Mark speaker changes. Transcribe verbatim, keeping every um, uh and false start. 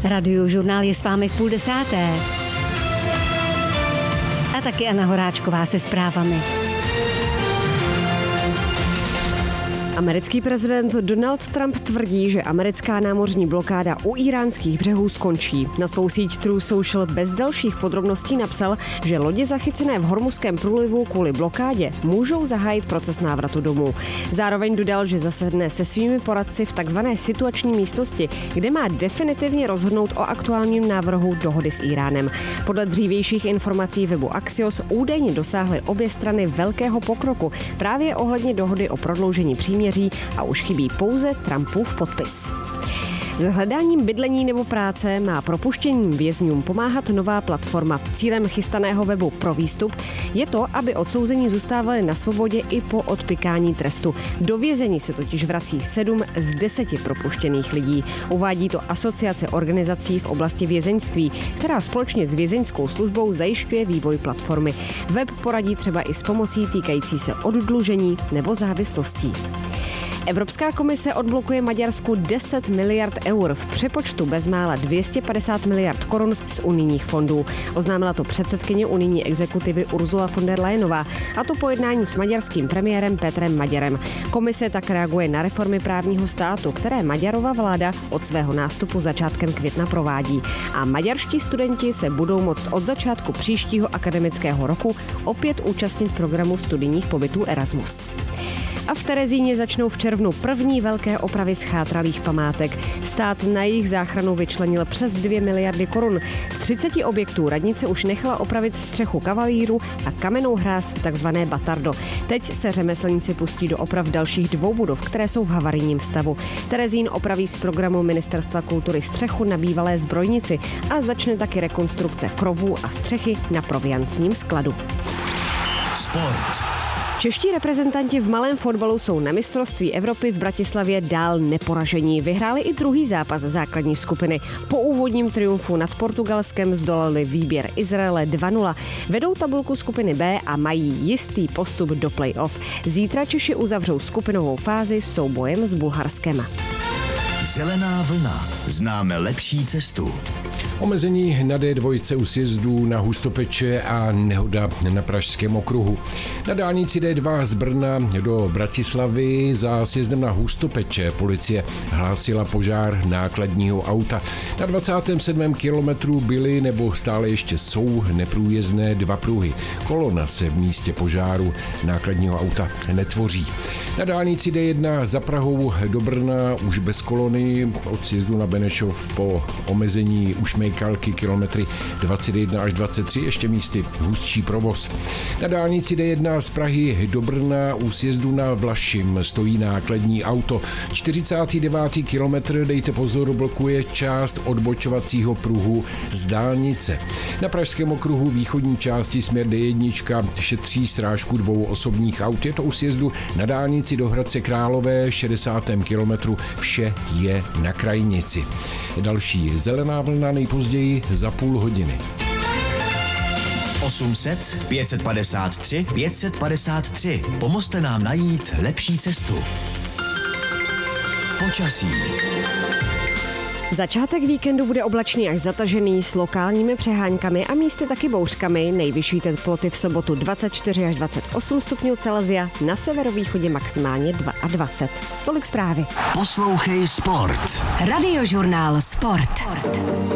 Speaker 1: Radiožurnál je s vámi v půl desáté. A taky Anna Horáčková se zprávami.
Speaker 2: Americký prezident Donald Trump tvrdí, že americká námořní blokáda u íránských břehů skončí. Na svou síť True Social bez dalších podrobností napsal, že lodě zachycené v Hormuzském průlivu kvůli blokádě můžou zahájit proces návratu domů. Zároveň dodal, že zasedne se svými poradci v takzvané situační místnosti, kde má definitivně rozhodnout o aktuálním návrhu dohody s Íránem. Podle dřívějších informací webu Axios údajně dosáhly obě strany velkého pokroku právě ohledně dohody o prodloužení příměří a už chybí pouze Trumpův podpis. S hledáním bydlení nebo práce má propuštěným vězňům pomáhat nová platforma. Cílem chystaného webu Pro výstup je to, aby odsouzení zůstávali na svobodě i po odpykání trestu. Do vězení se totiž vrací sedm z deseti propuštěných lidí. Uvádí to Asociace organizací v oblasti vězeňství, která společně s vězeňskou službou zajišťuje vývoj platformy. Web poradí třeba i s pomocí týkající se oddlužení nebo závislostí. Evropská komise odblokuje Maďarsku deset miliard eur, v přepočtu bezmála dvě stě padesát miliard korun z unijních fondů. Oznámila to předsedkyně unijní exekutivy Ursula von der Leyenová, a to po jednání s maďarským premiérem Petrem Maďarem. Komise tak reaguje na reformy právního státu, které Maďarova vláda od svého nástupu začátkem května provádí. A maďarští studenti se budou moct od začátku příštího akademického roku opět účastnit programu studijních pobytů Erasmus. A v Terezíně začnou v červnu první velké opravy schátralých památek. Stát na jejich záchranu vyčlenil přes dvě miliardy korun. Z třiceti objektů radnice už nechala opravit střechu kavalíru a kamennou hráz takzvané Batardo. Teď se řemeslníci pustí do oprav dalších dvou budov, které jsou v havarijním stavu. Terezín opraví z programu Ministerstva kultury střechu na bývalé zbrojnici a začne taky rekonstrukce krovů a střechy na proviantním skladu.
Speaker 3: Sport.
Speaker 2: Čeští reprezentanti v malém fotbalu jsou na mistrovství Evropy v Bratislavě dál neporažení. Vyhráli i druhý zápas základní skupiny. Po úvodním triumfu nad Portugalskem zdolali výběr Izraele dva nula. Vedou tabulku skupiny B a mají jistý postup do play-off. Zítra Češi uzavřou skupinovou fázi soubojem s Bulharskem.
Speaker 3: Zelená vlna. Známe lepší cestu.
Speaker 4: Omezení na D dva u sjezdů na Hustopeče a nehoda na Pražském okruhu. Na dálnici D dva z Brna do Bratislavy za sjezdem na Hustopeče policie hlásila požár nákladního auta. Na dvacátém sedmém kilometru byly nebo stále ještě jsou neprůjezdné dva pruhy. Kolona se v místě požáru nákladního auta netvoří. Na dálnici D jedna za Prahou do Brna už bez kolony od sjezdu na Benešov po omezení Ušmejkalky kilometry dvacet jedna až dvacet tři ještě místy hustší provoz. Na dálnici D jedna z Prahy do Brna u sjezdu na Vlašim stojí nákladní auto. čtyřicátý devátý kilometr, dejte pozor, blokuje část odbočovacího pruhu z dálnice. Na Pražském okruhu východní části směr D jedna šetří srážku dvou osobních aut. Je to u sjezdu na dálnici do Hradce Králové šedesátém kilometru. Vše je na krajnici. Další zelená vlna nejpozději za půl hodiny.
Speaker 3: osm set pět set padesát tři pět set padesát tři. Pomozte nám najít lepší cestu. Počasí.
Speaker 2: Začátek víkendu bude oblačný až zatažený s lokálními přeháňkami a místy taky bouřkami. Nejvyšší teploty v sobotu dvacet čtyři až dvacet osm stupňů Celsia, na severovýchodě maximálně dvacet dva. Tolik zprávy.
Speaker 3: Poslouchej Sport.
Speaker 1: Radiožurnál Sport.